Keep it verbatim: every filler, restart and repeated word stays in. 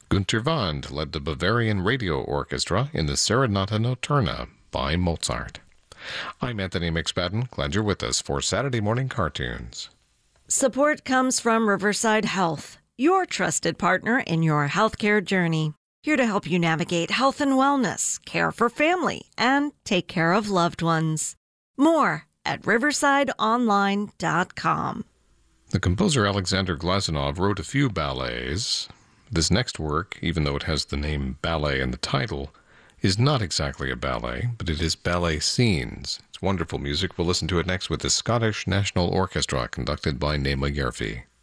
Günter Wand led the Bavarian Radio Orchestra in the Serenata Notturna by Mozart. I'm Anthony McSpadden. Glad you're with us for Saturday Morning Cartoons. Support comes from Riverside Health, your trusted partner in your healthcare journey. Here to help you navigate health and wellness, care for family, and take care of loved ones. More at riverside online dot com. The composer Alexander Glazunov wrote a few ballets. This next work, even though it has the name ballet in the title, is not exactly a ballet, but it is ballet scenes. It's wonderful music. We'll listen to it next with the Scottish National Orchestra, conducted by Naima Yerfi.